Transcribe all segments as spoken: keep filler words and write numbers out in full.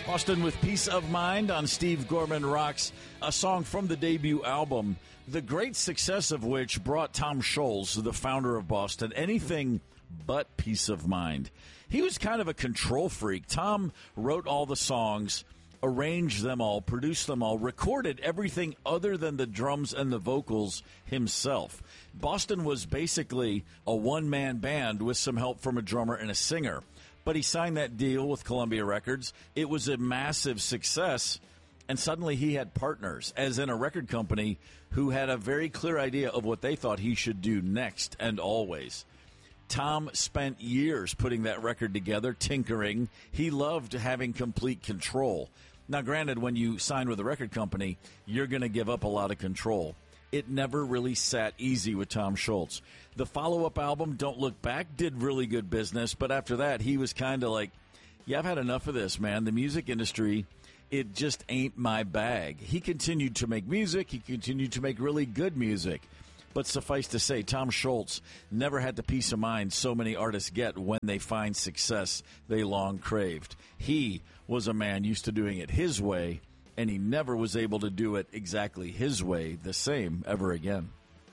Boston with Peace of Mind on Steve Gorman Rocks, a song from the debut album, the great success of which brought Tom Scholz, the founder of Boston, anything but peace of mind. He was kind of a control freak. Tom wrote all the songs, arranged them all, produced them all, recorded everything other than the drums and the vocals himself. Boston was basically a one-man band with some help from a drummer and a singer. But he signed that deal with Columbia Records. It was a massive success, and suddenly he had partners, as in a record company, who had a very clear idea of what they thought he should do next and always. Tom spent years putting that record together, tinkering. He loved having complete control. Now, granted, when you sign with a record company, you're going to give up a lot of control. It never really sat easy with Tom Scholz. The follow-up album, Don't Look Back, did really good business, but after that, he was kind of like, yeah, I've had enough of this, man. The music industry, it just ain't my bag. He continued to make music. He continued to make really good music. But suffice to say, Tom Scholz never had the peace of mind so many artists get when they find success they long craved. He was a man used to doing it his way, and he never was able to do it exactly his way the same ever again.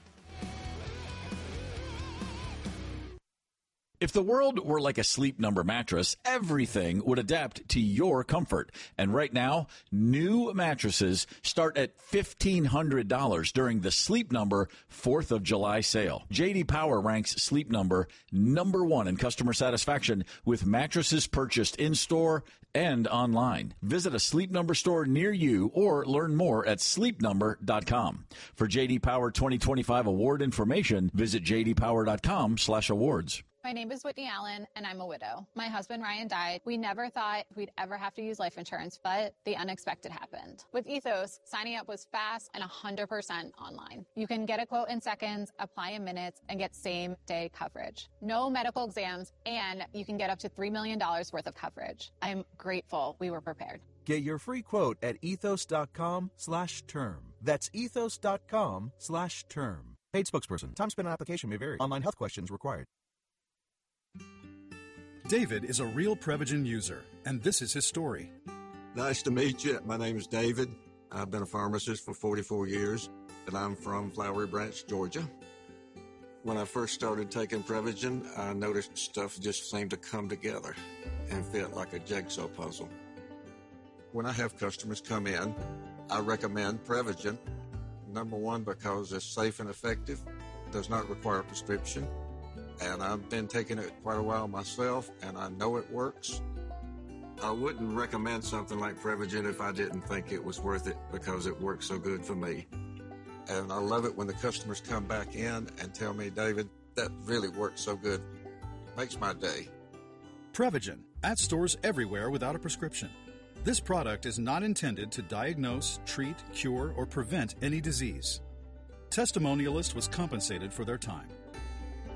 If the world were like a Sleep Number mattress, everything would adapt to your comfort. And right now, new mattresses start at fifteen hundred dollars during the Sleep Number fourth of July sale. J D Power ranks Sleep Number number one in customer satisfaction with mattresses purchased in-store and online. Visit a Sleep Number store near you or learn more at sleep number dot com. For J D Power twenty twenty-five award information, visit j d power dot com slash awards. My name is Whitney Allen, and I'm a widow. My husband, Ryan, died. We never thought we'd ever have to use life insurance, but the unexpected happened. With Ethos, signing up was fast and one hundred percent online. You can get a quote in seconds, apply in minutes, and get same-day coverage. No medical exams, and you can get up to three million dollars worth of coverage. I'm grateful we were prepared. Get your free quote at ethos.com slash term. That's ethos.com slash term. Paid spokesperson. Time spent on application may vary. Online health questions required. David is a real Prevagen user, and this is his story. Nice to meet you. My name is David. I've been a pharmacist for forty-four years, and I'm from Flowery Branch, Georgia. When I first started taking Prevagen, I noticed stuff just seemed to come together and fit like a jigsaw puzzle. When I have customers come in, I recommend Prevagen. Number one, because it's safe and effective, does not require a prescription. And I've been taking it quite a while myself, and I know it works. I wouldn't recommend something like Prevagen if I didn't think it was worth it because it works so good for me. And I love it when the customers come back in and tell me, David, that really works so good. Makes my day. Prevagen, at stores everywhere without a prescription. This product is not intended to diagnose, treat, cure, or prevent any disease. Testimonialist was compensated for their time.